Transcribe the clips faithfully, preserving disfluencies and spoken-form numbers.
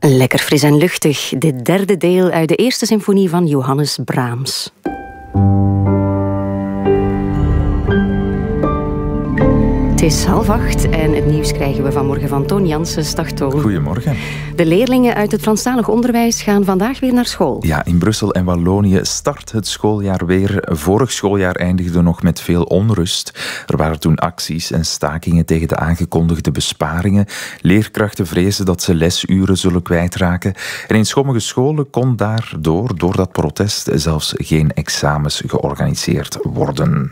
Lekker fris en luchtig, dit derde deel uit de eerste symfonie van Johannes Brahms. Het is half acht en het nieuws krijgen we vanmorgen van Toon Janssens. Dag Toon. Goedemorgen. De leerlingen uit het Franstalig onderwijs gaan vandaag weer naar school. Ja, in Brussel en Wallonië start het schooljaar weer. Vorig schooljaar eindigde nog met veel onrust. Er waren toen acties en stakingen tegen de aangekondigde besparingen. Leerkrachten vrezen dat ze lesuren zullen kwijtraken. En in sommige scholen kon daardoor, door dat protest, zelfs geen examens georganiseerd worden.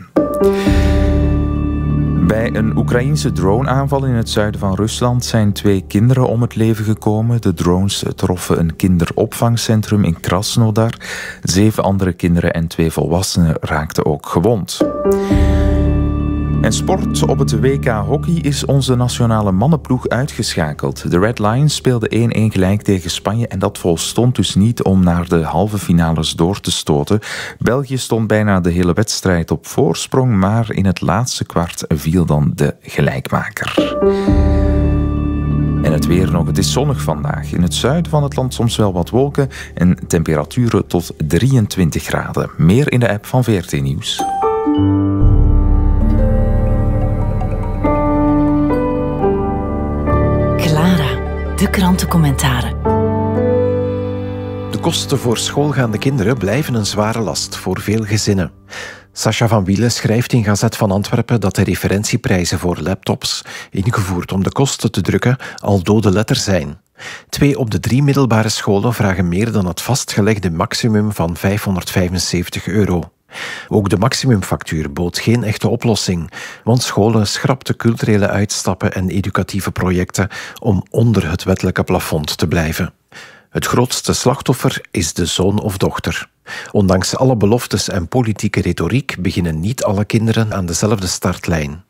Bij een Oekraïense droneaanval in het zuiden van Rusland zijn twee kinderen om het leven gekomen. De drones troffen een kinderopvangcentrum in Krasnodar. Zeven andere kinderen en twee volwassenen raakten ook gewond. En sport. Op het W K hockey is onze nationale mannenploeg uitgeschakeld. De Red Lions speelden één-één gelijk tegen Spanje en dat volstond dus niet om naar de halve finales door te stoten. België stond bijna de hele wedstrijd op voorsprong, maar in het laatste kwart viel dan de gelijkmaker. En het weer nog. Het is zonnig vandaag. In het zuiden van het land soms wel wat wolken en temperaturen tot drieëntwintig graden. Meer in de app van V R T Nieuws. De krantencommentaren. De kosten voor schoolgaande kinderen blijven een zware last voor veel gezinnen. Sacha van Wielen schrijft in Gazet van Antwerpen dat de referentieprijzen voor laptops, ingevoerd om de kosten te drukken, al dode letter zijn. Twee op de drie middelbare scholen vragen meer dan het vastgelegde maximum van vijfhonderdvijfenzeventig euro. Ook de maximumfactuur bood geen echte oplossing, want scholen schrapten culturele uitstappen en educatieve projecten om onder het wettelijke plafond te blijven. Het grootste slachtoffer is de zoon of dochter. Ondanks alle beloftes en politieke retoriek beginnen niet alle kinderen aan dezelfde startlijn.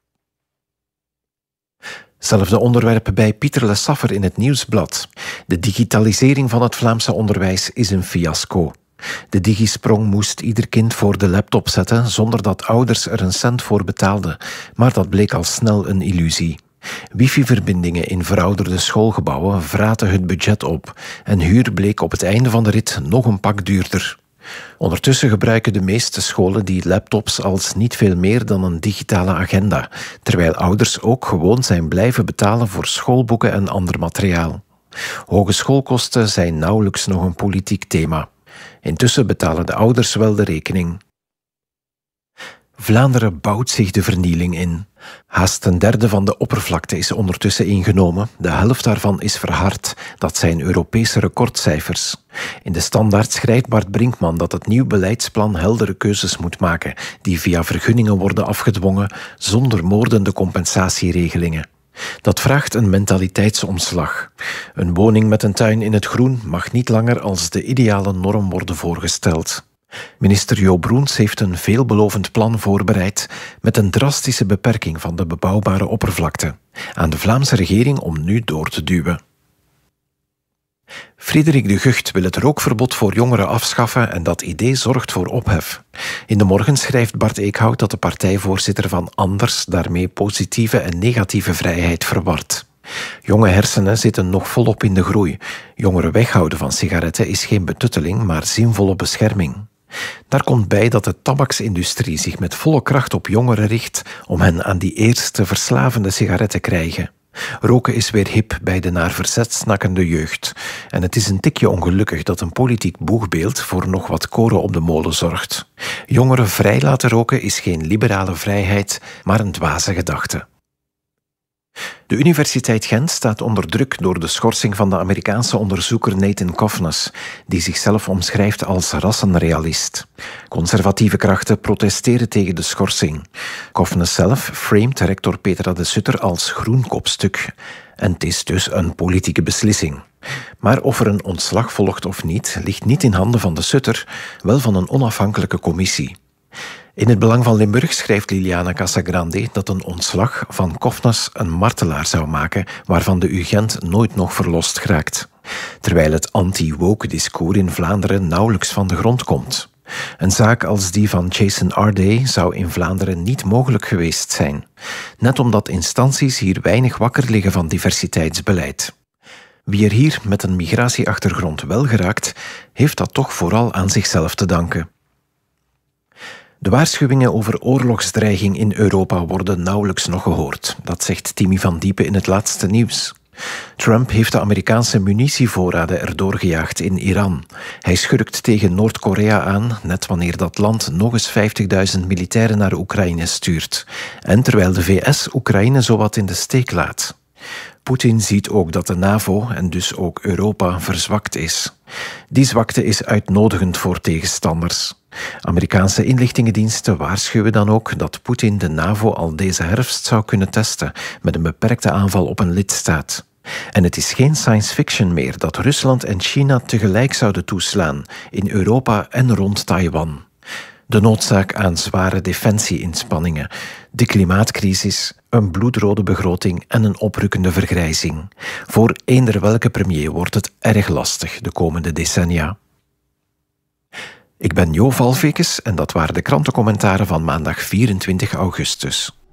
Zelfde onderwerp bij Pieter Le Saffer in het Nieuwsblad. De digitalisering van het Vlaamse onderwijs is een fiasco. De digisprong moest ieder kind voor de laptop zetten zonder dat ouders er een cent voor betaalden, maar dat bleek al snel een illusie. Wifi-verbindingen in verouderde schoolgebouwen vraten het budget op en huur bleek op het einde van de rit nog een pak duurder. Ondertussen gebruiken de meeste scholen die laptops als niet veel meer dan een digitale agenda, terwijl ouders ook gewoon zijn blijven betalen voor schoolboeken en ander materiaal. Hoge schoolkosten zijn nauwelijks nog een politiek thema. Intussen betalen de ouders wel de rekening. Vlaanderen bouwt zich de vernieling in. Haast een derde van de oppervlakte is ondertussen ingenomen. De helft daarvan is verhard. Dat zijn Europese recordcijfers. In de Standaard schrijft Bart Brinkman dat het nieuw beleidsplan heldere keuzes moet maken, die via vergunningen worden afgedwongen, zonder moordende compensatieregelingen. Dat vraagt een mentaliteitsomslag. Een woning met een tuin in het groen mag niet langer als de ideale norm worden voorgesteld. Minister Jo Broens heeft een veelbelovend plan voorbereid met een drastische beperking van de bebouwbare oppervlakte. Aan de Vlaamse regering om nu door te duwen. Frederik de Gucht wil het rookverbod voor jongeren afschaffen en dat idee zorgt voor ophef. In de Morgen schrijft Bart Eekhout dat de partijvoorzitter van Anders daarmee positieve en negatieve vrijheid verwart. Jonge hersenen zitten nog volop in de groei. Jongeren weghouden van sigaretten is geen betutteling, maar zinvolle bescherming. Daar komt bij dat de tabaksindustrie zich met volle kracht op jongeren richt om hen aan die eerste verslavende sigaret te krijgen. Roken is weer hip bij de naar verzet snakkende jeugd. En het is een tikje ongelukkig dat een politiek boegbeeld voor nog wat koren op de molen zorgt. Jongeren vrij laten roken is geen liberale vrijheid, maar een dwaze gedachte. De Universiteit Gent staat onder druk door de schorsing van de Amerikaanse onderzoeker Nathan Kovnes, die zichzelf omschrijft als rassenrealist. Conservatieve krachten protesteren tegen de schorsing. Kovnes zelf framet rector Petra de Sutter als groen kopstuk. En het is dus een politieke beslissing. Maar of er een ontslag volgt of niet, ligt niet in handen van de Sutter, wel van een onafhankelijke commissie. In het Belang van Limburg schrijft Liliana Casagrande dat een ontslag van Kovnes een martelaar zou maken, waarvan de U Gent nooit nog verlost geraakt. Terwijl het anti-woke discours in Vlaanderen nauwelijks van de grond komt. Een zaak als die van Jason Arday zou in Vlaanderen niet mogelijk geweest zijn. Net omdat instanties hier weinig wakker liggen van diversiteitsbeleid. Wie er hier met een migratieachtergrond wel geraakt, heeft dat toch vooral aan zichzelf te danken. De waarschuwingen over oorlogsdreiging in Europa worden nauwelijks nog gehoord. Dat zegt Timmy van Diepen in het laatste nieuws. Trump heeft de Amerikaanse munitievoorraden erdoor gejaagd in Iran. Hij schurkt tegen Noord-Korea aan, net wanneer dat land nog eens vijftigduizend militairen naar Oekraïne stuurt. En terwijl de V S Oekraïne zowat in de steek laat. Poetin ziet ook dat de NAVO en dus ook Europa verzwakt is. Die zwakte is uitnodigend voor tegenstanders. Amerikaanse inlichtingendiensten waarschuwen dan ook dat Poetin de NAVO al deze herfst zou kunnen testen met een beperkte aanval op een lidstaat. En het is geen science fiction meer dat Rusland en China tegelijk zouden toeslaan in Europa en rond Taiwan. De noodzaak aan zware defensie-inspanningen, de klimaatcrisis, een bloedrode begroting en een oprukkende vergrijzing. Voor eender welke premier wordt het erg lastig de komende decennia. Ik ben Jo Valvekes en dat waren de krantencommentaren van maandag vierentwintig augustus.